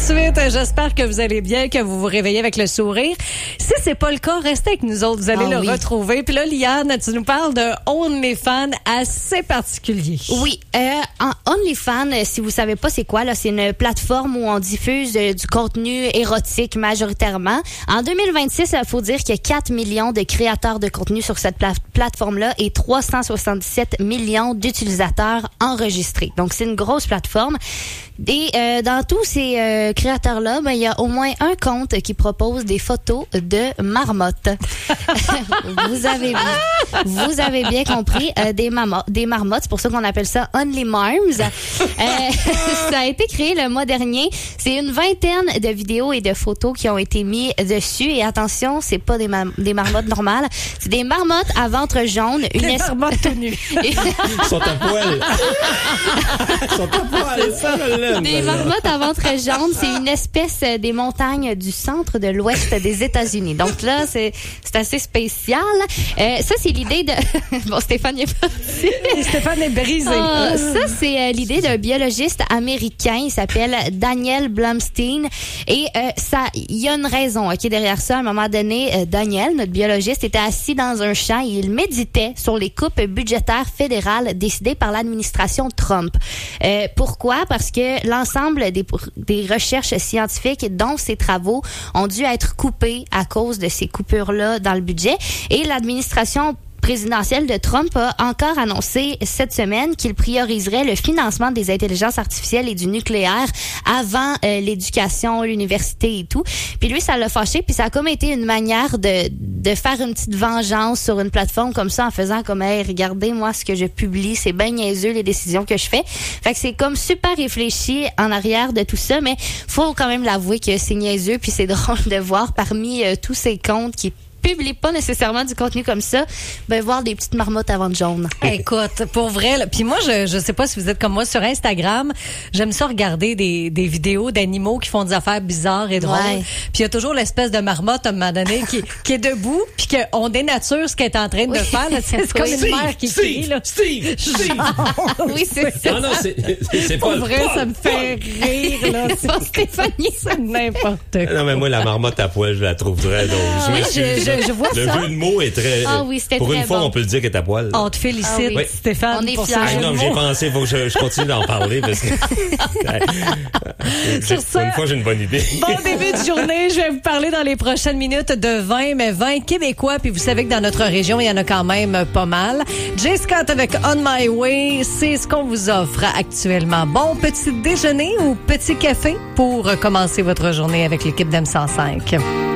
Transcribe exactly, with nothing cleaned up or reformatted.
suite. J'espère que vous allez bien, que vous vous réveillez avec le sourire. Si c'est pas le cas, restez avec nous autres. Vous allez ah, le oui. retrouver. Puis là, Liane, tu nous parles de OnlyFans assez particulier. Oui. Euh, en OnlyFans, si vous savez pas c'est quoi, là, c'est une plateforme où on diffuse euh, du contenu érotique majoritairement. En deux mille vingt-six, il faut dire qu'il y a quatre millions de créateurs de contenu sur cette pla- plateforme-là et trois cent soixante-dix-sept millions d'utilisateurs enregistrés. Donc, c'est une grosse plateforme. Et euh, dans tous ces euh, créateurs-là, ben, il y a au moins un compte qui propose des photos de marmottes. vous avez vous avez bien compris, euh, des, mamo- des marmottes. C'est pour ça qu'on appelle ça Only Marms. Euh, ça a été créé le mois dernier. C'est une vingtaine de vidéos et de photos qui ont été mis dessus. Et attention, c'est pas des, ma- des marmottes normales. C'est des marmottes à ventre jaune. Une des es- marmottes tout nues. Ils sont à poil. Ils sont à poil. C'est ça. Des marmottes à ventre jaune, c'est une espèce des montagnes du centre de l'ouest des États-Unis. Donc là, c'est, c'est assez spécial. Euh, ça, c'est l'idée de... bon, Stéphane est parti. Stéphane est brisé. Euh, ça, c'est euh, l'idée d'un biologiste américain. Il s'appelle Daniel Blumstein. Et euh, ça, il y a une raison ok, derrière ça. À un moment donné, euh, Daniel, notre biologiste, était assis dans un champ et il méditait sur les coupes budgétaires fédérales décidées par l'administration Trump. Euh, pourquoi? Parce que l'ensemble des, des recherches scientifiques dont ces travaux ont dû être coupés à cause de ces coupures-là dans le budget. Et l'administration présidentielle de Trump a encore annoncé cette semaine qu'il prioriserait le financement des intelligences artificielles et du nucléaire avant euh, l'éducation, l'université et tout. Puis lui, ça l'a fâché, puis ça a comme été une manière de de faire une petite vengeance sur une plateforme comme ça en faisant comme hey, regardez moi ce que je publie, c'est bien niaiseux les décisions que je fais. Fait que c'est comme super réfléchi en arrière de tout ça, mais faut quand même l'avouer que c'est niaiseux puis c'est drôle de voir parmi euh, tous ces comptes qui publie pas nécessairement du contenu comme ça, ben voir des petites marmottes à ventre jaune. Écoute, pour vrai, là, puis moi, je je sais pas si vous êtes comme moi sur Instagram, j'aime ça regarder des, des vidéos d'animaux qui font des affaires bizarres et drôles. Ouais. Puis il y a toujours l'espèce de marmotte, à un moment donné, qui, qui est debout, puis qu'on dénature ce qu'elle est en train de oui. faire. Là, c'est comme Steve, une mère qui Steve, crie. Là. Steve, Steve. Oui, c'est ça. Non, non, c'est, c'est, c'est pour pas vrai, pas, ça me fait rire. Là. C'est pas Stéphanie. C'est n'importe quoi. Non, mais moi, la marmotte à poil, je la trouve très drôle. Ah, oui, je, je, je vois le ça. jeu de mots est très... Ah oui, c'était pour très une fois, bon. on peut le dire qu'elle est à poil. On te félicite, ah, oui. Stéphane, on est pour fiers. ça. Ah, non, j'ai pensé, il faut que je, je continue d'en parler parce que... Sur ça, pour une fois, j'ai une bonne idée. Bon début de journée. Je vais vous parler dans les prochaines minutes de vin, mais vin québécois. Puis vous savez que dans notre région, il y en a quand même pas mal. Jay Scott avec On My Way, c'est ce qu'on vous offre actuellement. Bon petit déjeuner ou petit café pour commencer votre journée avec l'équipe d'M cent cinq.